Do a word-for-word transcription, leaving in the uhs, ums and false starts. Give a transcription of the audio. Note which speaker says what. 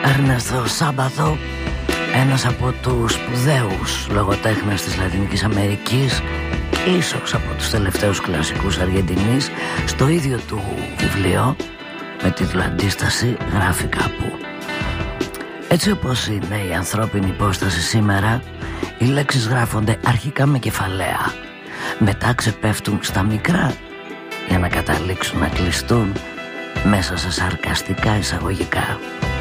Speaker 1: Έρνεστο Σάμπαθο, ένας από τους σπουδαίους λογοτέχνες της Λατινικής Αμερικής, ίσως από τους τελευταίους κλασικούς Αργεντινής, στο ίδιο του βιβλίο με τίτλο «Αντίσταση» γράφει κάπου: έτσι όπως είναι η ανθρώπινη υπόσταση σήμερα, οι λέξεις γράφονται αρχικά με κεφαλαία, μετά ξεπέφτουν στα μικρά για να καταλήξουν να κλειστούν μέσα σε σαρκαστικά εισαγωγικά.